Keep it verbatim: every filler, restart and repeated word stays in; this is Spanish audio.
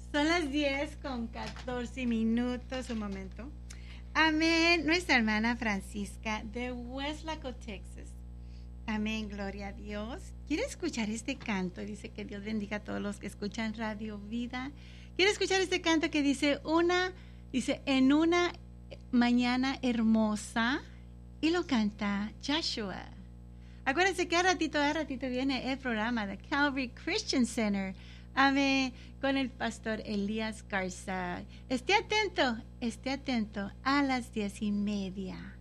Son las diez con catorce minutos, un momento. Amén. Nuestra hermana Francisca de Westlaco, Texas. Amén, gloria a Dios. ¿Quiere escuchar este canto? Dice que Dios bendiga a todos los que escuchan Radio Vida. ¿Quiere escuchar este canto que dice una, dice en una mañana hermosa? Y lo canta Joshua. Acuérdense que a ratito, a ratito viene el programa de Calvary Christian Center. Amén. Con el pastor Elías Garza. Esté atento, esté atento a las diez y media.